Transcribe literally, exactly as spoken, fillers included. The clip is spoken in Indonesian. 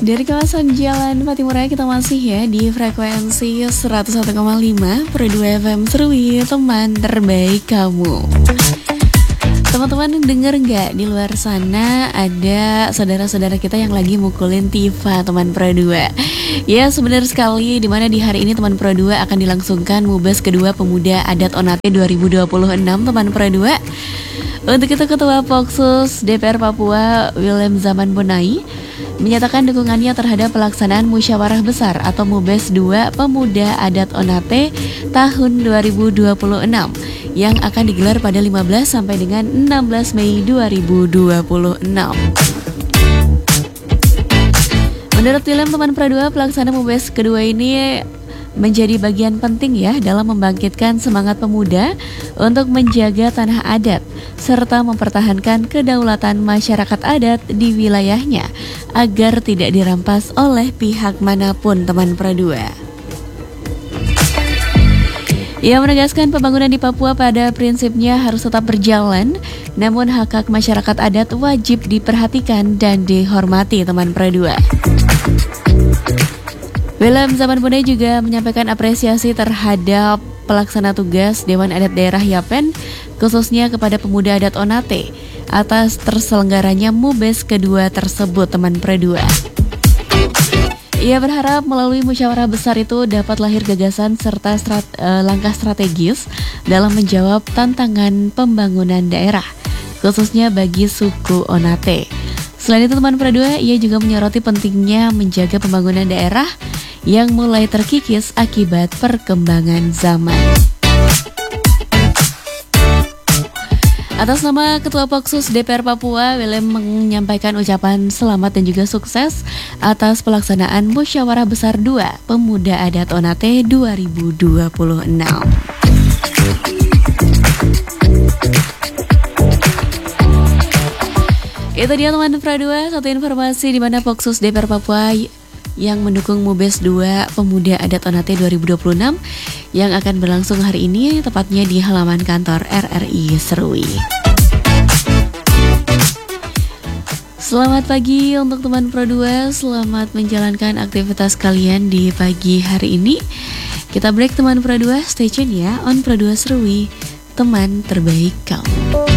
Dari kawasan Jalan Patimura kita masih ya di frekuensi seratus satu koma lima Pro dua F M Serui, teman terbaik kamu. Teman-teman denger nggak di luar sana ada saudara-saudara kita yang lagi mukulin Tifa, teman Pro dua. Ya sebenar sekali, dimana di hari ini teman Pro dua akan dilangsungkan Mubes kedua Pemuda Adat Onate dua ribu dua puluh enam, teman Pro dua. Untuk itu Ketua Poksus D P R Papua Willem Zaman Bonai menyatakan dukungannya terhadap pelaksanaan Musyawarah Besar atau Mubes dua Pemuda Adat Onate tahun dua ribu dua puluh enam yang akan digelar pada lima belas sampai dengan enam belas Mei dua ribu dua puluh enam. Menurut Willem teman Pro dua, pelaksanaan Mubes kedua ini menjadi bagian penting ya dalam membangkitkan semangat pemuda untuk menjaga tanah adat serta mempertahankan kedaulatan masyarakat adat di wilayahnya agar tidak dirampas oleh pihak manapun, teman Pro dua. Ia menegaskan pembangunan di Papua pada prinsipnya harus tetap berjalan, namun hak-hak masyarakat adat wajib diperhatikan dan dihormati, teman Pro dua. Willem Zaman Bonai juga menyampaikan apresiasi terhadap pelaksana tugas Dewan Adat Daerah Yapen, khususnya kepada pemuda adat Onate, atas terselenggaranya Mubes kedua tersebut, teman Pro dua. Ia berharap melalui musyawarah besar itu dapat lahir gagasan serta strat, eh, langkah strategis dalam menjawab tantangan pembangunan daerah, khususnya bagi suku Onate. Selain itu teman Pro dua, ia juga menyoroti pentingnya menjaga pembangunan daerah yang mulai terkikis akibat perkembangan zaman. Atas nama Ketua Poksus D P R Papua, Willem menyampaikan ucapan selamat dan juga sukses atas pelaksanaan Musyawarah Besar dua Pemuda Adat Onate dua ribu dua puluh enam. Itu dia teman Pro dua, satu informasi di mana Poksus D P R Papua yang mendukung Mubes dua Pemuda Adat Onate dua ribu dua puluh enam yang akan berlangsung hari ini, tepatnya di halaman kantor R R I Serui. Selamat pagi untuk teman Pro dua, selamat menjalankan aktivitas kalian di pagi hari ini. Kita break teman Pro dua, stay tune ya on Pro dua Serui, teman terbaik kamu.